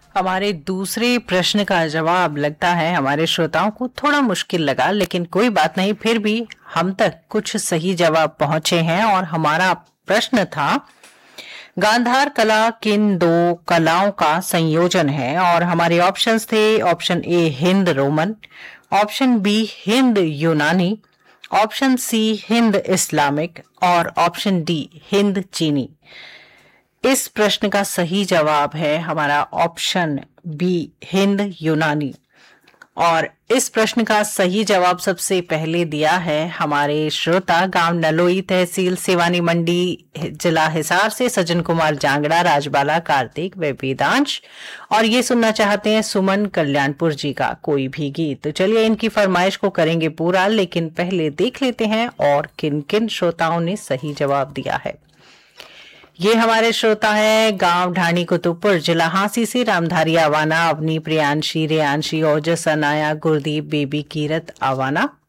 हमारे दूसरे प्रश्न का जवाब लगता है हमारे श्रोताओं को थोड़ा मुश्किल लगा, लेकिन कोई बात नहीं, फिर भी हम तक कुछ सही जवाब पहुंचे हैं। और हमारा प्रश्न था, गांधार कला किन दो कलाओं का संयोजन है? और हमारे ऑप्शंस थे, option A Hind Roman, option B Hind यूनानी, ऑप्शन सी हिंद इस्लामिक और ऑप्शन डी हिंद चीनी। इस प्रश्न का सही जवाब है हमारा ऑप्शन बी हिंद यूनानी। और इस प्रश्न का सही जवाब सबसे पहले दिया है हमारे श्रोता गांव नलोई, तहसील सिवानी मंडी, जिला हिसार से सज्जन कुमार जांगड़ा, राजबाला कार्तिक व वेदांश। और ये सुनना चाहते हैं सुमन कल्याणपुर जी का कोई भी गीत। तो चलिए इनकी फरमाइश को करेंगे पूरा, लेकिन पहले देख लेते हैं और किन किन श्रोताओं ने सही जवाब दिया है। ये हमारे श्रोता है गांव ढाणी कुतुबपुर, जिला हांसी से रामधारी आवाना, अवनी, प्रियांशी, रेयांशी, ओजस, अनाया, गुरदीप, बेबी, कीरत आवाना।